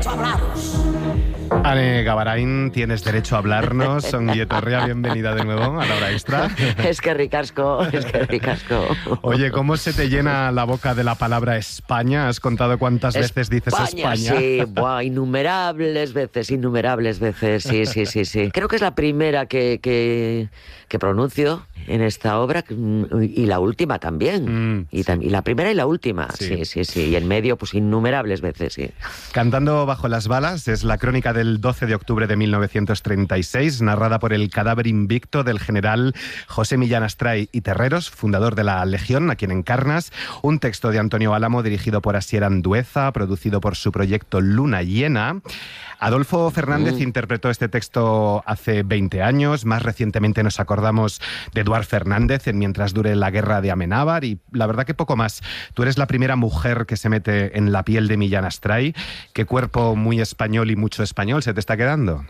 Ane Gabarain, tienes derecho a hablarnos. Ongi etorria, bienvenida de nuevo a La Hora Extra. Es que ricasco. Oye, ¿cómo se te llena la boca de la palabra España? ¿Has contado cuántas veces dices España? Sí, innumerables veces, sí. Creo que es la primera que pronuncio en esta obra y la última también. Y la primera y la última, sí. Y en medio, pues innumerables veces, sí. Cantando bajo las balas es la crónica del 12 de octubre de 1936, narrada por el cadáver invicto del general José Millán Astray y Terreros, fundador de la Legión, a quien encarnas. Un texto de Antonio Álamo dirigido por Asier Andueza, producido por su proyecto Luna Llena. Adolfo Fernández interpretó este texto hace 20 años. Más recientemente nos acordamos de Eduard Fernández en Mientras dure la guerra de Amenábar, y la verdad que poco más. Tú eres la primera mujer que se mete en la piel de Millán Astray. Qué cuerpo muy español y mucho español se te está quedando.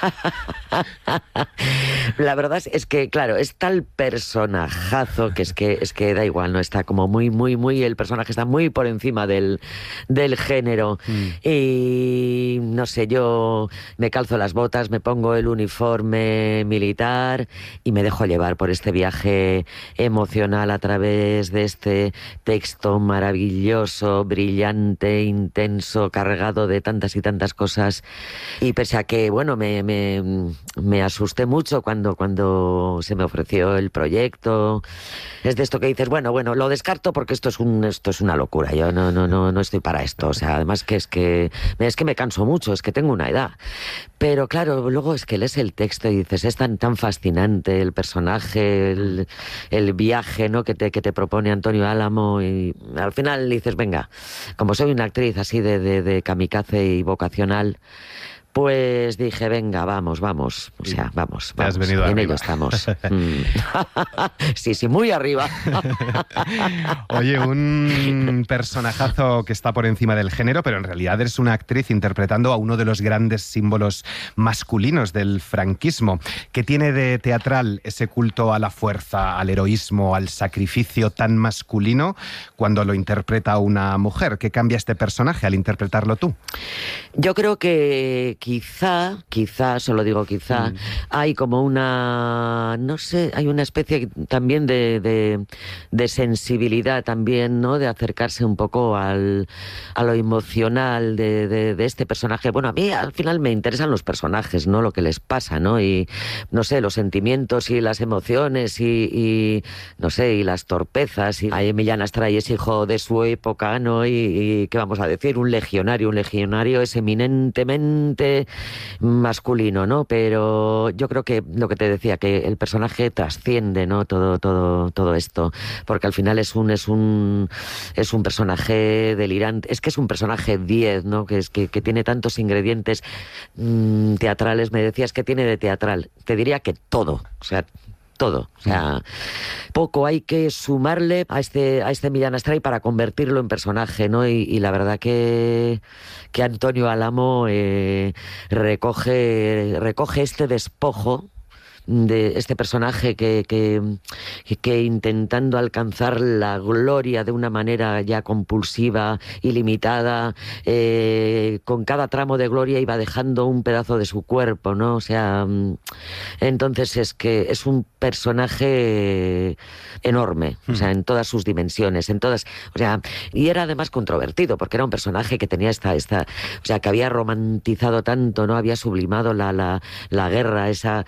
La verdad es que, claro, es tal personajazo que es que da igual, ¿no? Está como muy, el personaje está muy por encima del género. Y no sé, yo me calzo las botas, me pongo el uniforme militar y me dejo llevar por este viaje emocional a través de este texto maravilloso, brillante, intenso, cargado de tantas y tantas cosas. Y pese a que, bueno, me asusté mucho cuando se me ofreció el proyecto. Es de esto que dices, bueno, lo descarto porque esto es una locura. Yo no estoy para esto. O sea, además que es que me canso mucho, es que tengo una edad. Pero claro, luego es que lees el texto y dices, es tan fascinante el personaje, el viaje, ¿no? que te propone Antonio Álamo, y al final dices, venga, como soy una actriz así de kamikaze y vocacional, pues dije, venga, vamos. O sea, vamos. Te has venido en arriba. ello estamos. Sí, muy arriba. Oye, un personajazo que está por encima del género, pero en realidad eres una actriz interpretando a uno de los grandes símbolos masculinos del franquismo. ¿Qué tiene de teatral ese culto a la fuerza, al heroísmo, al sacrificio tan masculino cuando lo interpreta una mujer? ¿Qué cambia este personaje al interpretarlo tú? Yo creo que quizá, solo digo quizá, hay como una, no sé, hay una especie también de sensibilidad también, ¿no? De acercarse un poco a lo emocional de este personaje. Bueno, a mí al final me interesan los personajes, ¿no? Lo que les pasa, ¿no? Y, no sé, los sentimientos y las emociones y no sé, y las torpezas. Y Millán Astray es hijo de su época, ¿no? Y ¿qué vamos a decir? Un legionario es eminentemente masculino, ¿no? Pero yo creo que lo que te decía, que el personaje trasciende, ¿no? Todo esto, porque al final es un personaje delirante. Es que es un personaje 10, ¿no? Que tiene tantos ingredientes teatrales. Me decías, ¿qué tiene de teatral? Te diría que todo, o sea, poco hay que sumarle a este Millán Astray para convertirlo en personaje, ¿no? Y la verdad que Antonio Álamo recoge este despojo de este personaje que intentando alcanzar la gloria de una manera ya compulsiva, ilimitada, con cada tramo de gloria iba dejando un pedazo de su cuerpo, ¿no? O sea, entonces es que es un personaje enorme, o sea, en todas sus dimensiones, o sea, y era además controvertido, porque era un personaje que tenía o sea, que había romantizado tanto, ¿no? Había sublimado la guerra, esa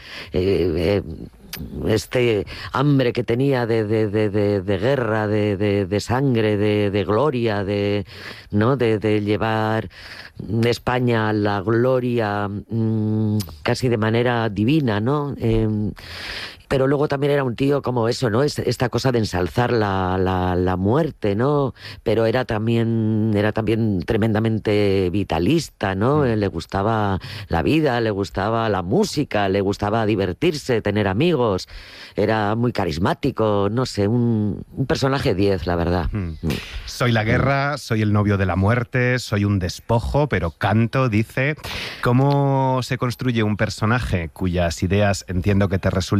este hambre que tenía de guerra, de sangre, de gloria, ¿no? de llevar España a la gloria casi de manera divina, ¿no? Pero luego también era un tío como eso, ¿no? Esta cosa de ensalzar la muerte, ¿no? Pero era también tremendamente vitalista, ¿no? Le gustaba la vida, le gustaba la música, le gustaba divertirse, tener amigos. Era muy carismático, no sé, un personaje 10, la verdad. Soy la guerra, soy el novio de la muerte, soy un despojo, pero canto, dice. ¿Cómo se construye un personaje cuyas ideas entiendo que te resultan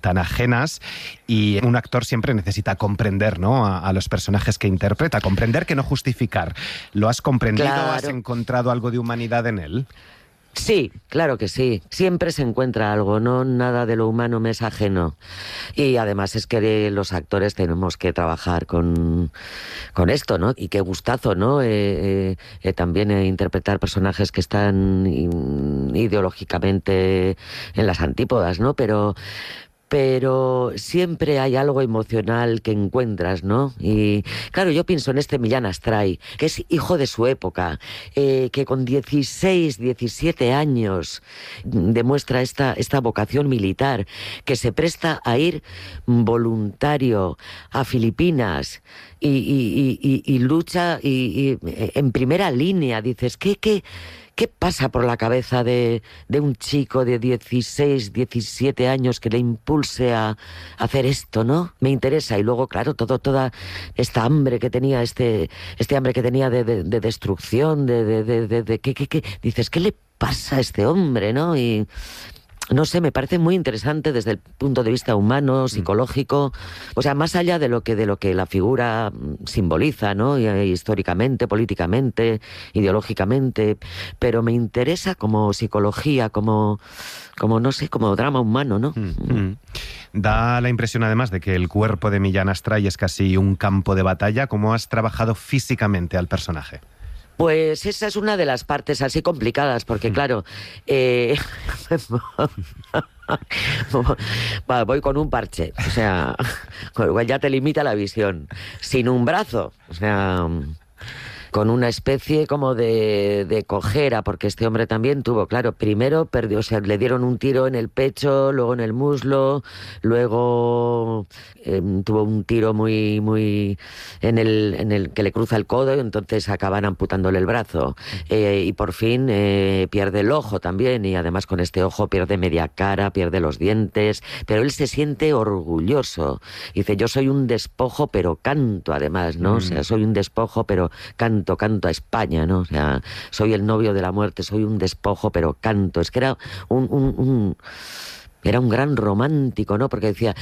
tan ajenas, y un actor siempre necesita comprender, ¿no?, a los personajes que interpreta, comprender que no justificar. ¿Lo has comprendido? Claro. ¿Has encontrado algo de humanidad en él? Sí, claro que sí. Siempre se encuentra algo, ¿no? Nada de lo humano me es ajeno. Y además es que los actores tenemos que trabajar con esto, ¿no? Y qué gustazo, ¿no? También interpretar personajes que están ideológicamente en las antípodas, ¿no? Pero siempre hay algo emocional que encuentras, ¿no? Y claro, yo pienso en este Millán Astray, que es hijo de su época, que con 16, 17 años demuestra esta vocación militar, que se presta a ir voluntario a Filipinas y lucha y en primera línea. Dices, ¿qué pasa por la cabeza de un chico de 16, 17 años que le impulse a hacer esto, ¿no? Me interesa. Y luego, claro, toda esta hambre que tenía, este hambre que tenía de destrucción, ¿qué? Dices, ¿qué le pasa a este hombre, no? Y no sé, me parece muy interesante desde el punto de vista humano, psicológico, o sea, más allá de lo que la figura simboliza, ¿no? Históricamente, políticamente, ideológicamente, pero me interesa como psicología, como no sé, como drama humano, ¿no? Da la impresión además de que el cuerpo de Millán Astray es casi un campo de batalla. ¿Cómo has trabajado físicamente al personaje? Pues esa es una de las partes así complicadas, porque claro, voy con un parche, o sea, con lo cual ya te limita la visión, sin un brazo, o sea, con una especie como de cojera, porque este hombre también tuvo, claro, primero perdió, o sea, le dieron un tiro en el pecho, luego en el muslo, luego tuvo un tiro muy en el que le cruza el codo, y entonces acaban amputándole el brazo, y por fin pierde el ojo también, y además con este ojo pierde media cara, pierde los dientes, pero él se siente orgulloso, dice, yo soy un despojo pero canto además, ¿no? O sea, soy un despojo pero canto a España, ¿no? O sea, soy el novio de la muerte, soy un despojo, pero canto. Es que era era un gran romántico, ¿no? Porque decía,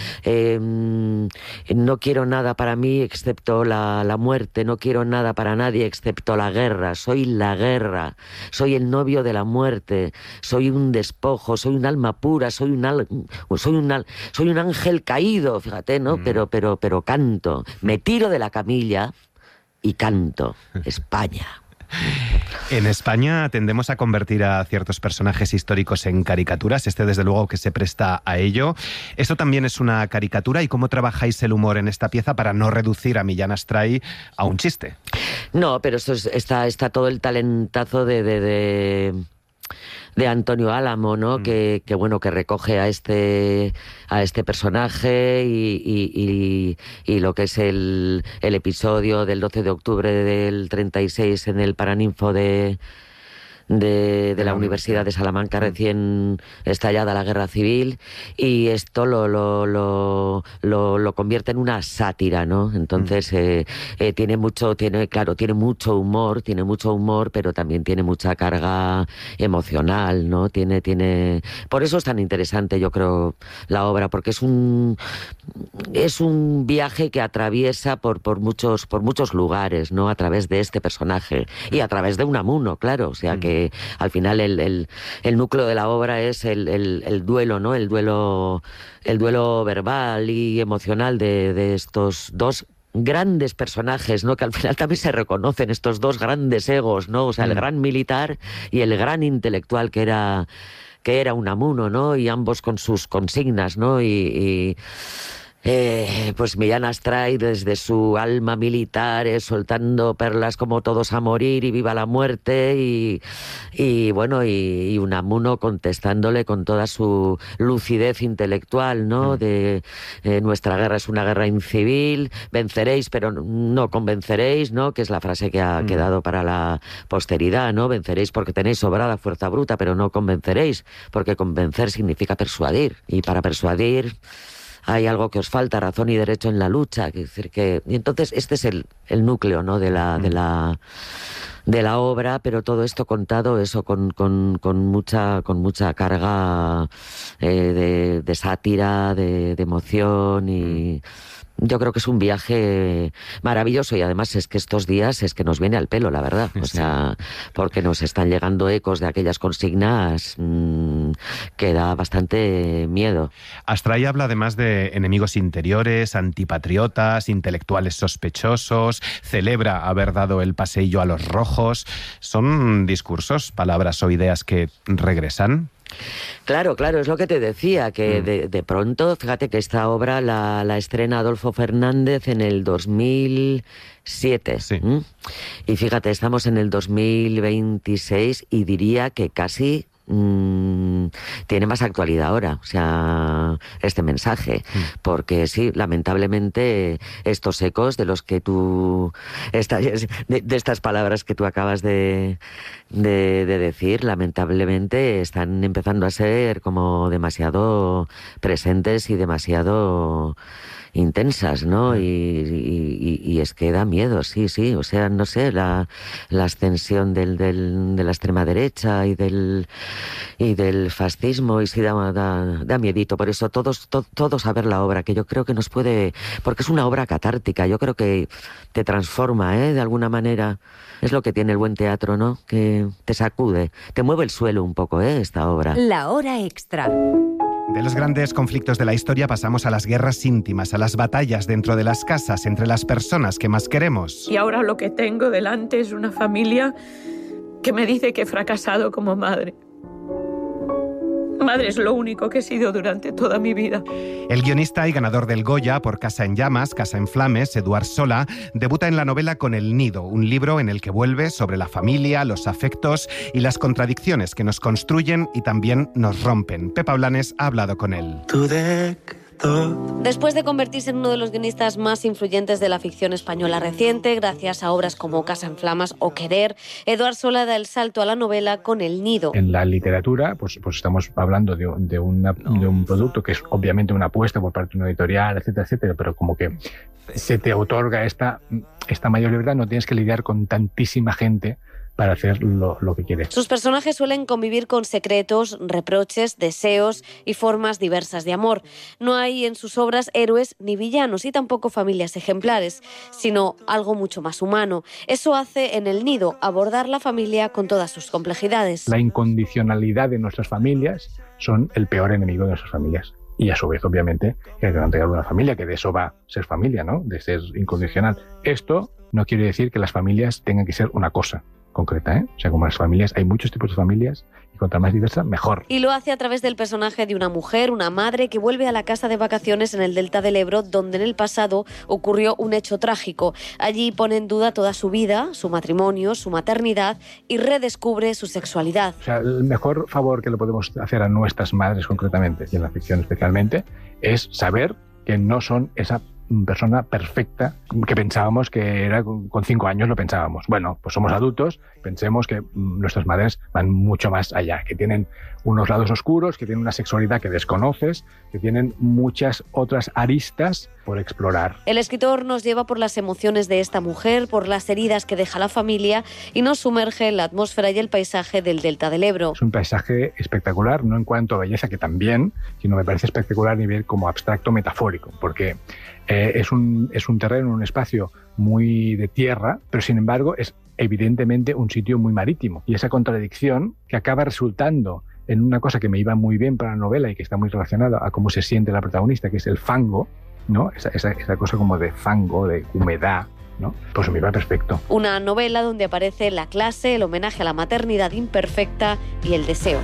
no quiero nada para mí excepto la muerte, no quiero nada para nadie excepto la guerra, soy la guerra, soy el novio de la muerte, soy un despojo, soy un alma pura, soy un ángel caído, fíjate, ¿no? Pero canto, me tiro de la camilla y canto, España. En España tendemos a convertir a ciertos personajes históricos en caricaturas. Desde luego que se presta a ello. ¿Esto también es una caricatura? ¿Y cómo trabajáis el humor en esta pieza para no reducir a Millán Astray a un chiste? No, pero esto está todo el talentazo de Antonio Álamo, ¿no? Que bueno, que recoge a este personaje y lo que es el episodio del 12 de octubre del 36 en el Paraninfo de la Universidad de Salamanca, recién estallada la guerra civil, y esto lo convierte en una sátira, ¿no? Entonces tiene mucho humor, pero también tiene mucha carga emocional, ¿no? Por eso es tan interesante, yo creo, la obra, porque es un viaje que atraviesa por muchos lugares, ¿no? A través de este personaje y a través de Unamuno, claro, o sea que al final el núcleo de la obra es el duelo, ¿no? El duelo verbal y emocional de estos dos grandes personajes, ¿no? Que al final también se reconocen, estos dos grandes egos, ¿no? O sea, el gran militar y el gran intelectual que era Unamuno, ¿no? Y ambos con sus consignas, ¿no? Pues Millán Astray desde su alma militar, soltando perlas como todos a morir y viva la muerte, y bueno, y Unamuno contestándole con toda su lucidez intelectual, ¿no? De nuestra guerra es una guerra incivil, venceréis pero no convenceréis, ¿no? Que es la frase que ha quedado para la posteridad, ¿no? Venceréis porque tenéis sobrada fuerza bruta, pero no convenceréis, porque convencer significa persuadir, y para persuadir hay algo que os falta, razón y derecho en la lucha. Es decir, y entonces este es el núcleo, ¿no? de la de la obra, pero todo esto contado eso con mucha carga de sátira, de emoción, y yo creo que es un viaje maravilloso, y además es que estos días es que nos viene al pelo, la verdad. O sea, porque nos están llegando ecos de aquellas consignas que da bastante miedo. Astray habla además de enemigos interiores, antipatriotas, intelectuales sospechosos, celebra haber dado el paseillo a los rojos. ¿Son discursos, palabras o ideas que regresan? Claro, es lo que te decía, que de pronto, fíjate que esta obra la estrena Adolfo Fernández en el 2007. Sí. Y fíjate, estamos en el 2026 y diría que casi tiene más actualidad ahora, o sea, este mensaje, porque sí, lamentablemente estos ecos de los que tú de estas palabras que tú acabas de decir, lamentablemente están empezando a ser como demasiado presentes y demasiado intensas, ¿no? Y es que da miedo, sí, o sea, no sé, la ascensión de la extrema derecha y del fascismo, y sí da miedito. Por eso todos a ver la obra, que yo creo que nos puede, porque es una obra catártica, yo creo que te transforma, de alguna manera. Es lo que tiene el buen teatro, ¿no? Que te sacude, te mueve el suelo un poco, esta obra. La hora extra. De los grandes conflictos de la historia pasamos a las guerras íntimas, a las batallas dentro de las casas, entre las personas que más queremos. Y ahora lo que tengo delante es una familia que me dice que he fracasado como madre. Madre es lo único que he sido durante toda mi vida. El guionista y ganador del Goya por Casa en llamas, Casa en flames, Eduard Sola, debuta en la novela con El nido, un libro en el que vuelve sobre la familia, los afectos y las contradicciones que nos construyen y también nos rompen. Pepa Blanes ha hablado con él. Después de convertirse en uno de los guionistas más influyentes de la ficción española reciente, gracias a obras como Casa en flamas o Querer, Eduard Sola da el salto a la novela con El nido. En la literatura, pues estamos hablando de un producto que es obviamente una apuesta por parte de una editorial, etcétera, pero como que se te otorga esta mayor libertad, no tienes que lidiar con tantísima gente para hacer lo que quieres. Sus personajes suelen convivir con secretos, reproches, deseos y formas diversas de amor. No hay en sus obras héroes ni villanos y tampoco familias ejemplares, sino algo mucho más humano. Eso hace en El nido abordar la familia con todas sus complejidades. La incondicionalidad de nuestras familias son el peor enemigo de nuestras familias. Y a su vez, obviamente, que hay que entregar una familia, que de eso va ser familia, ¿no? De ser incondicional. Esto no quiere decir que las familias tengan que ser una cosa concreta, O sea, como las familias, hay muchos tipos de familias y cuanto más diversa, mejor. Y lo hace a través del personaje de una mujer, una madre, que vuelve a la casa de vacaciones en el Delta del Ebro, donde en el pasado ocurrió un hecho trágico. Allí pone en duda toda su vida, su matrimonio, su maternidad y redescubre su sexualidad. O sea, el mejor favor que le podemos hacer a nuestras madres concretamente, y en la ficción especialmente, es saber que no son esa persona perfecta que pensábamos que era con 5 años, lo pensábamos. Bueno, pues somos adultos, pensemos que nuestras madres van mucho más allá, que tienen unos lados oscuros, que tienen una sexualidad que desconoces, que tienen muchas otras aristas por explorar. El escritor nos lleva por las emociones de esta mujer, por las heridas que deja la familia y nos sumerge en la atmósfera y el paisaje del Delta del Ebro. Es un paisaje espectacular, no en cuanto a belleza, que también, sino me parece espectacular a nivel como abstracto metafórico, porque es un terreno, un espacio muy de tierra, pero sin embargo es evidentemente un sitio muy marítimo. Y esa contradicción que acaba resultando en una cosa que me iba muy bien para la novela y que está muy relacionada a cómo se siente la protagonista, que es el fango, ¿no? Esa cosa como de fango, de humedad, ¿no? Pues me iba perfecto. Una novela donde aparece la clase, el homenaje a la maternidad imperfecta y el deseo.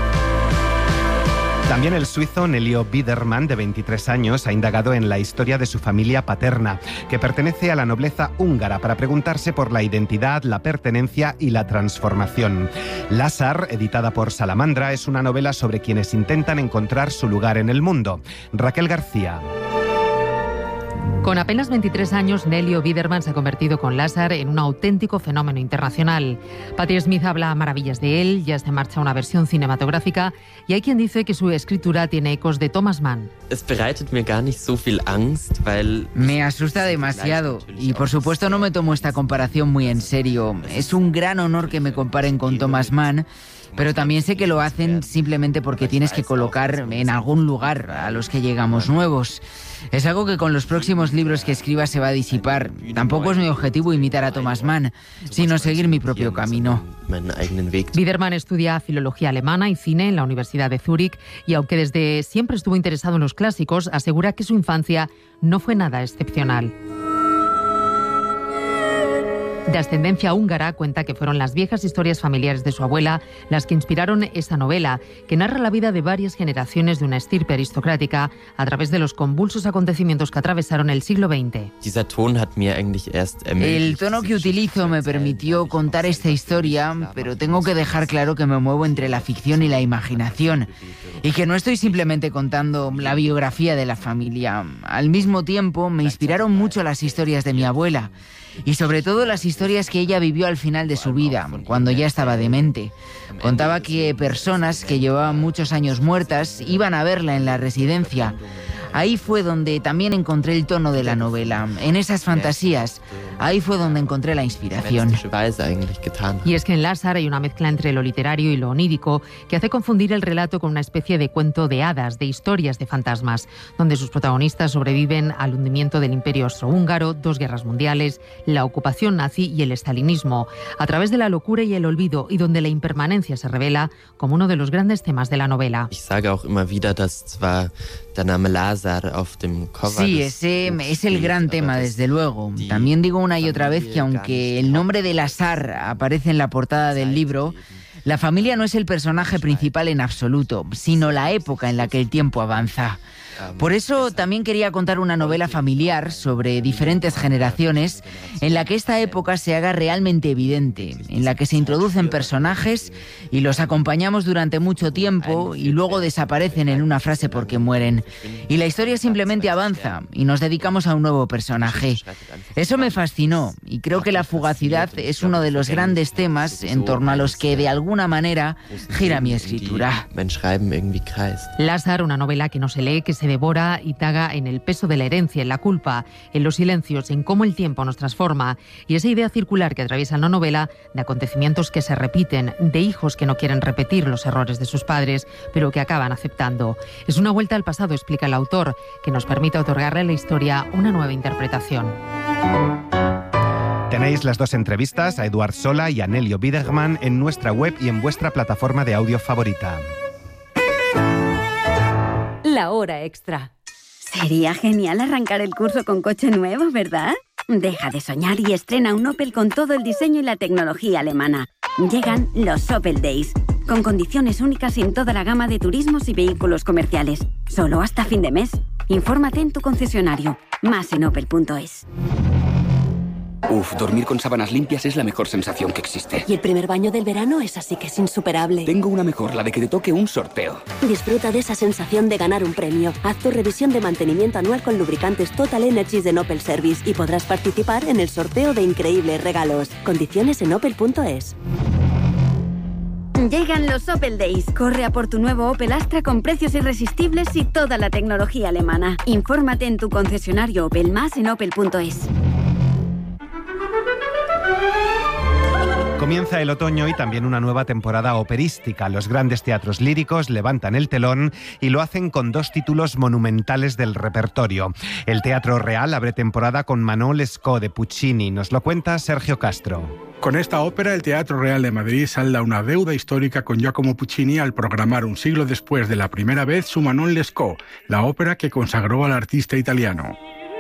También el suizo Nelio Biederman, de 23 años, ha indagado en la historia de su familia paterna, que pertenece a la nobleza húngara, para preguntarse por la identidad, la pertenencia y la transformación. Lázar, editada por Salamandra, es una novela sobre quienes intentan encontrar su lugar en el mundo. Raquel García. Con apenas 23 años, Nelio Biderman se ha convertido con Lázaro en un auténtico fenómeno internacional. Patti Smith habla maravillas de él, ya está en marcha una versión cinematográfica y hay quien dice que su escritura tiene ecos de Thomas Mann. Me asusta demasiado y por supuesto no me tomo esta comparación muy en serio. Es un gran honor que me comparen con Thomas Mann, pero también sé que lo hacen simplemente porque tienes que colocar en algún lugar a los que llegamos nuevos. Es algo que con los próximos libros que escriba se va a disipar. Tampoco es mi objetivo imitar a Thomas Mann, sino seguir mi propio camino. Biderman estudia filología alemana y cine en la Universidad de Zúrich y aunque desde siempre estuvo interesado en los clásicos, asegura que su infancia no fue nada excepcional. De ascendencia húngara, cuenta que fueron las viejas historias familiares de su abuela las que inspiraron esta novela, que narra la vida de varias generaciones de una estirpe aristocrática a través de los convulsos acontecimientos que atravesaron el siglo XX. El tono que utilizo me permitió contar esta historia, pero tengo que dejar claro que me muevo entre la ficción y la imaginación, y que no estoy simplemente contando la biografía de la familia. Al mismo tiempo, me inspiraron mucho las historias de mi abuela, y sobre todo las historias que ella vivió al final de su vida, cuando ya estaba demente. Contaba que personas que llevaban muchos años muertas iban a verla en la residencia. Ahí fue donde también encontré el tono de la novela. En esas fantasías, ahí fue donde encontré la inspiración. Y es que en Lázaro hay una mezcla entre lo literario y lo onírico que hace confundir el relato con una especie de cuento de hadas, de historias de fantasmas, donde sus protagonistas sobreviven al hundimiento del Imperio Austrohúngaro, 2 guerras mundiales, la ocupación nazi y el estalinismo, a través de la locura y el olvido, y donde la impermanencia se revela como uno de los grandes temas de la novela. Sí, ese es el gran tema, desde luego. También digo una y otra vez que aunque el nombre de Lázaro aparece en la portada del libro, la familia no es el personaje principal en absoluto, sino la época en la que el tiempo avanza. Por eso también quería contar una novela familiar sobre diferentes generaciones en la que esta época se haga realmente evidente, en la que se introducen personajes y los acompañamos durante mucho tiempo y luego desaparecen en una frase porque mueren. Y la historia simplemente avanza y nos dedicamos a un nuevo personaje. Eso me fascinó y creo que la fugacidad es uno de los grandes temas en torno a los que de alguna manera gira mi escritura. Lázaro, una novela que no se lee, que se devora y taga en el peso de la herencia, en la culpa, en los silencios, en cómo el tiempo nos transforma, y esa idea circular que atraviesa la novela de acontecimientos que se repiten, de hijos que no quieren repetir los errores de sus padres, pero que acaban aceptando. Es una vuelta al pasado, explica el autor, que nos permite otorgarle a la historia una nueva interpretación. Tenéis las 2 entrevistas a Eduard Sola y a Nelio Biderman en nuestra web y en vuestra plataforma de audio favorita. La hora extra. Sería genial arrancar el curso con coche nuevo, ¿verdad? Deja de soñar y estrena un Opel con todo el diseño y la tecnología alemana. Llegan los Opel Days, con condiciones únicas en toda la gama de turismos y vehículos comerciales. Solo hasta fin de mes. Infórmate en tu concesionario. Más en opel.es. Dormir con sábanas limpias es la mejor sensación que existe. Y el primer baño del verano es así que es insuperable. Tengo una mejor, la de que te toque un sorteo. Disfruta de esa sensación de ganar un premio. Haz tu revisión de mantenimiento anual con lubricantes Total Energies de Opel Service y podrás participar en el sorteo de increíbles regalos. Condiciones en opel.es. Llegan los Opel Days. Corre a por tu nuevo Opel Astra con precios irresistibles y toda la tecnología alemana. Infórmate en tu concesionario Opel, más en opel.es. Comienza el otoño y también una nueva temporada operística. Los grandes teatros líricos levantan el telón y lo hacen con 2 títulos monumentales del repertorio. El Teatro Real abre temporada con Manon Lescaut de Puccini. Nos lo cuenta Sergio Castro. Con esta ópera, el Teatro Real de Madrid salda una deuda histórica con Giacomo Puccini al programar un siglo después de la primera vez su Manon Lescaut, la ópera que consagró al artista italiano.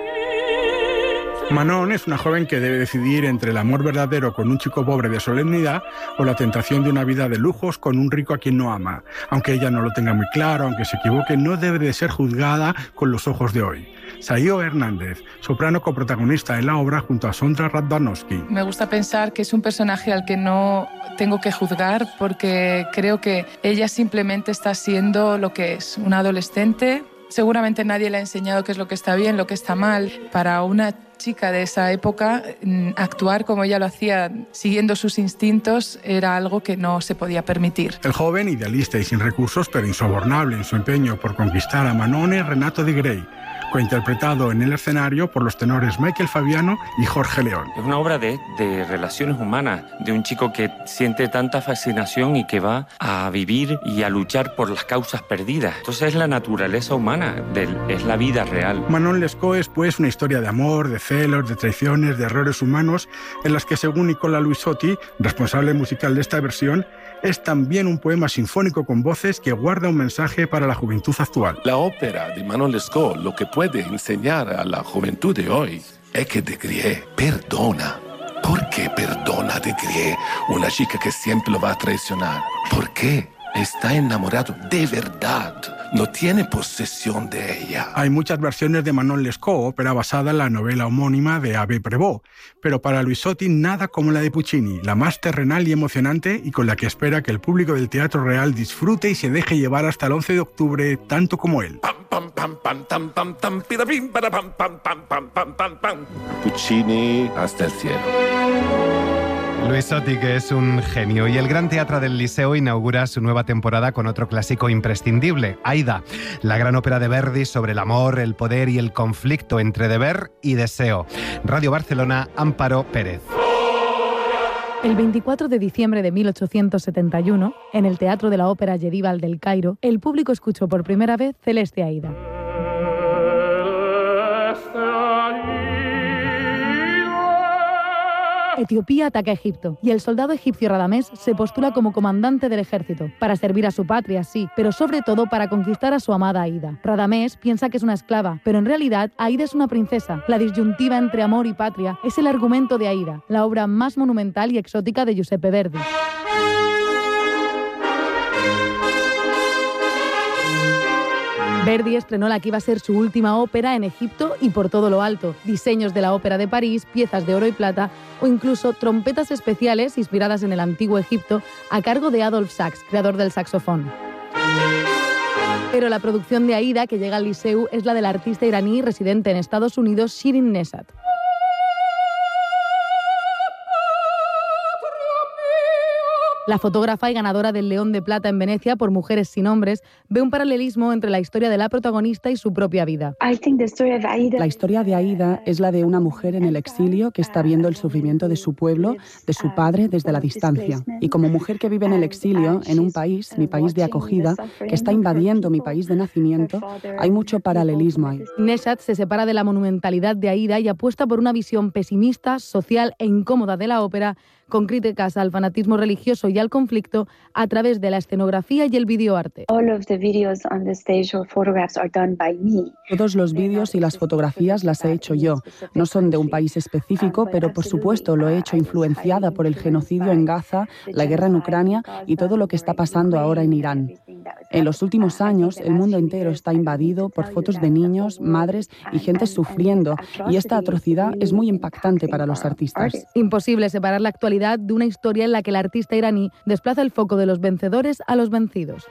Manon es una joven que debe decidir entre el amor verdadero con un chico pobre de solemnidad o la tentación de una vida de lujos con un rico a quien no ama. Aunque ella no lo tenga muy claro, aunque se equivoque, no debe de ser juzgada con los ojos de hoy. Saio Hernández, soprano coprotagonista en la obra junto a Sondra Radvanovsky. Me gusta pensar que es un personaje al que no tengo que juzgar porque creo que ella simplemente está siendo lo que es, una adolescente Seguramente nadie le ha enseñado qué es lo que está bien, lo que está mal. Para una chica de esa época, actuar como ella lo hacía, siguiendo sus instintos, era algo que no se podía permitir. El joven, idealista y sin recursos, pero insobornable en su empeño por conquistar a Manon, es Renato Di Grey, cointerpretado en el escenario por los tenores Michael Fabiano y Jorge León. Es una obra de relaciones humanas, de un chico que siente tanta fascinación y que va a vivir y a luchar por las causas perdidas. Entonces es la naturaleza humana, es la vida real. Manon Lescaut es pues una historia de amor, de celos, de traiciones, de errores humanos, en las que, según Nicola Luisotti, responsable musical de esta versión, es también un poema sinfónico con voces que guarda un mensaje para la juventud actual. La ópera de Manon Lescaut lo que puede enseñar a la juventud de hoy es que Di Grey perdona. ¿Por qué perdona Di Grey, una chica que siempre lo va a traicionar? ¿Por qué? Está enamorado de verdad. No tiene posesión de ella. Hay muchas versiones de Manon Lescaut, ópera basada en la novela homónima de Abbé Prévost, pero para Luisotti nada como la de Puccini, la más terrenal y emocionante y con la que espera que el público del Teatro Real disfrute y se deje llevar hasta el 11 de octubre, tanto como él. Puccini hasta el cielo. Luisotti, que es un genio, y el Gran Teatro del Liceo inaugura su nueva temporada con otro clásico imprescindible, Aida, la gran ópera de Verdi sobre el amor, el poder y el conflicto entre deber y deseo. Radio Barcelona, Amparo Pérez. El 24 de diciembre de 1871, en el Teatro de la Ópera Yedíbal del Cairo, el público escuchó por primera vez Celeste Aida. Etiopía ataca a Egipto y el soldado egipcio Radamés se postula como comandante del ejército, para servir a su patria, sí, pero sobre todo para conquistar a su amada Aida. Radamés piensa que es una esclava, pero en realidad Aida es una princesa. La disyuntiva entre amor y patria es el argumento de Aida, la obra más monumental y exótica de Giuseppe Verdi. Verdi estrenó la que iba a ser su última ópera en Egipto y por todo lo alto. Diseños de la Ópera de París, piezas de oro y plata o incluso trompetas especiales inspiradas en el antiguo Egipto a cargo de Adolphe Sax, creador del saxofón. Pero la producción de Aida que llega al Liceu es la del artista iraní residente en Estados Unidos, Shirin Neshat. La fotógrafa y ganadora del León de Plata en Venecia por Mujeres sin hombres ve un paralelismo entre la historia de la protagonista y su propia vida. La historia de Aida es la de una mujer en el exilio que está viendo el sufrimiento de su pueblo, de su padre, desde la distancia. Y como mujer que vive en el exilio, en un país, mi país de acogida, que está invadiendo mi país de nacimiento, hay mucho paralelismo ahí. Neshat se separa de la monumentalidad de Aida y apuesta por una visión pesimista, social e incómoda de la ópera, con críticas al fanatismo religioso y al conflicto a través de la escenografía y el videoarte. Todos los vídeos y las fotografías las he hecho yo. No son de un país específico, pero por supuesto lo he hecho influenciada por el genocidio en Gaza, la guerra en Ucrania y todo lo que está pasando ahora en Irán. En los últimos años, el mundo entero está invadido por fotos de niños, madres y gente sufriendo, y esta atrocidad es muy impactante para los artistas. Imposible separar la actualidad de una historia en la que el artista iraní desplaza el foco de los vencedores a los vencidos.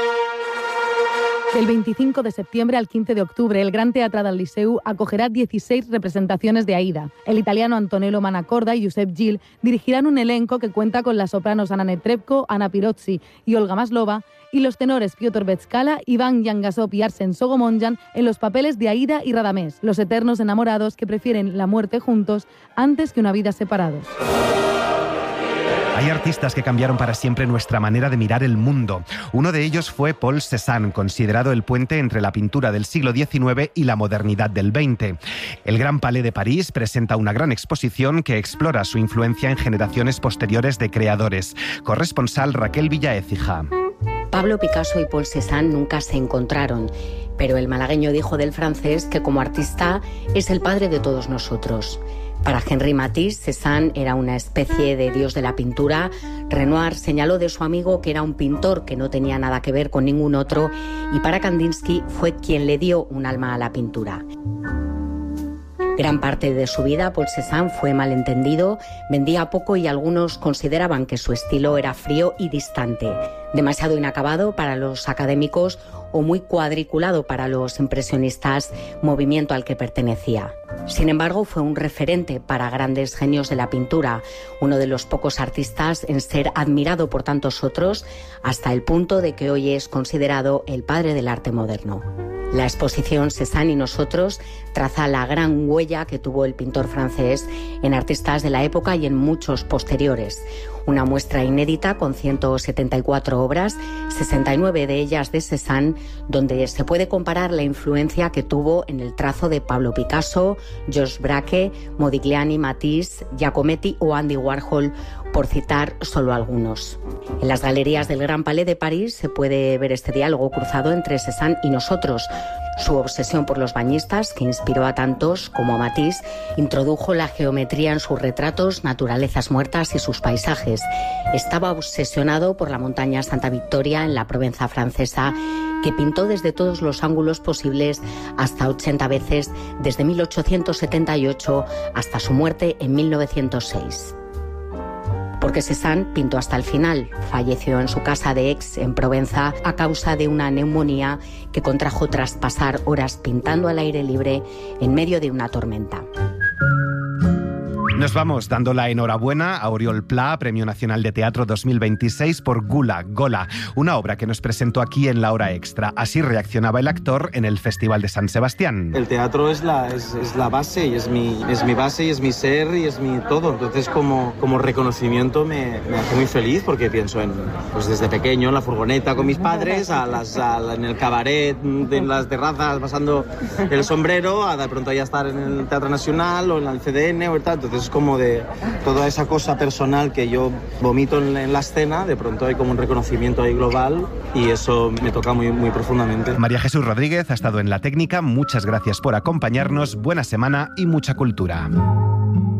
Del 25 de septiembre al 15 de octubre, el Gran Teatro del Liceu acogerá 16 representaciones de Aida. El italiano Antonello Manacorda y Josep Gil dirigirán un elenco que cuenta con las sopranos Anna Netrebko, Anna Pirozzi y Olga Maslova, y los tenores Piotr Beczkala, Iván Yangasov y Arsen Sogomonjan en los papeles de Aida y Radamés, los eternos enamorados que prefieren la muerte juntos antes que una vida separados. Hay artistas que cambiaron para siempre nuestra manera de mirar el mundo. Uno de ellos fue Paul Cézanne, considerado el puente entre la pintura del siglo XIX y la modernidad del XX. El Gran Palais de París presenta una gran exposición que explora su influencia en generaciones posteriores de creadores. Corresponsal Raquel Villaécija. Pablo Picasso y Paul Cézanne nunca se encontraron, pero el malagueño dijo del francés que como artista es el padre de todos nosotros. Para Henri Matisse, Cézanne era una especie de dios de la pintura. Renoir señaló de su amigo que era un pintor que no tenía nada que ver con ningún otro, y para Kandinsky fue quien le dio un alma a la pintura. Gran parte de su vida, Paul Cézanne fue malentendido, vendía poco y algunos consideraban que su estilo era frío y distante, demasiado inacabado para los académicos o muy cuadriculado para los impresionistas, movimiento al que pertenecía. Sin embargo, fue un referente para grandes genios de la pintura, uno de los pocos artistas en ser admirado por tantos otros, hasta el punto de que hoy es considerado el padre del arte moderno. La exposición Cézanne y nosotros traza la gran huella que tuvo el pintor francés en artistas de la época y en muchos posteriores. Una muestra inédita con 174 obras, 69 de ellas de Cézanne, donde se puede comparar la influencia que tuvo en el trazo de Pablo Picasso, Georges Braque, Modigliani, Matisse, Giacometti o Andy Warhol, por citar solo algunos. En las galerías del Gran Palais de París se puede ver este diálogo cruzado entre Cézanne y nosotros. Su obsesión por los bañistas, que inspiró a tantos como a Matisse, introdujo la geometría en sus retratos, naturalezas muertas y sus paisajes. Estaba obsesionado por la montaña Santa Victoria en la Provenza francesa, que pintó desde todos los ángulos posibles hasta 80 veces, desde 1878 hasta su muerte en 1906. Porque Cézanne pintó hasta el final. Falleció en su casa de Aix, en Provenza, a causa de una neumonía que contrajo tras pasar horas pintando al aire libre en medio de una tormenta. Nos vamos dando la enhorabuena a Oriol Pla, Premio Nacional de Teatro 2026 por Gola, una obra que nos presentó aquí en La Hora Extra. Así reaccionaba el actor en el Festival de San Sebastián. El teatro es la base y es mi base y es mi ser y es mi todo. Entonces como reconocimiento me hace muy feliz porque pienso en, pues desde pequeño, en la furgoneta con mis padres, en el cabaret, en las terrazas, pasando el sombrero, a de pronto ya estar en el Teatro Nacional o en el CDN o tal. Entonces como de toda esa cosa personal que yo vomito en la escena, de pronto hay como un reconocimiento ahí global y eso me toca muy, muy profundamente. María Jesús Rodríguez ha estado en la técnica, muchas gracias por acompañarnos, buena semana y mucha cultura.